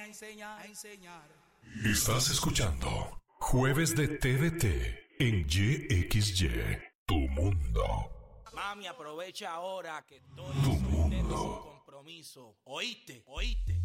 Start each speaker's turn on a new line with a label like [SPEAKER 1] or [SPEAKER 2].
[SPEAKER 1] Estás escuchando Jueves de TVT en YXY, tu mundo.
[SPEAKER 2] Mami, aprovecha ahora que estoy
[SPEAKER 1] Tu
[SPEAKER 2] soltero
[SPEAKER 1] mundo.
[SPEAKER 2] sin compromiso. ¿Oíste? ¿Oíste?